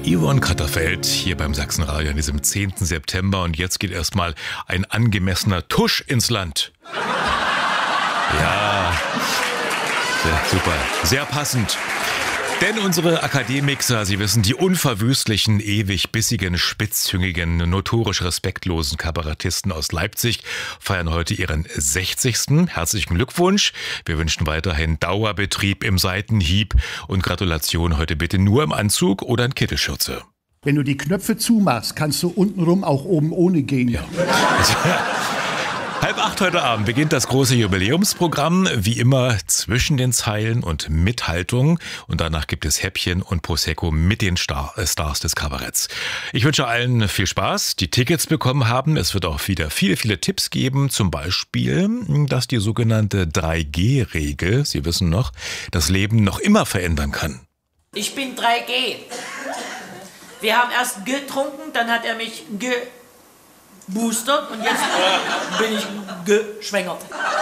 Yvonne Katterfeld hier beim Sachsenradio an diesem 10. September. Und jetzt geht erstmal ein angemessener Tusch ins Land. Ja, super, sehr passend. Denn unsere Akademixer, Sie wissen, die unverwüstlichen, ewig bissigen, spitzzüngigen, notorisch respektlosen Kabarettisten aus Leipzig feiern heute ihren 60. Herzlichen Glückwunsch. Wir wünschen weiterhin Dauerbetrieb im Seitenhieb und Gratulation heute bitte nur im Anzug oder in Kittelschürze. Wenn du die Knöpfe zumachst, kannst du untenrum auch oben ohne gehen. Ja. 7:30 heute Abend beginnt das große Jubiläumsprogramm, wie immer zwischen den Zeilen und mit Haltung. Und danach gibt es Häppchen und Prosecco mit den Stars des Kabaretts. Ich wünsche allen viel Spaß, die Tickets bekommen haben. Es wird auch wieder viele, viele Tipps geben. Zum Beispiel, dass die sogenannte 3G-Regel, Sie wissen noch, das Leben noch immer verändern kann. Ich bin 3G. Wir haben erst getrunken, dann hat er mich geboostert und jetzt bin ich geschwängert.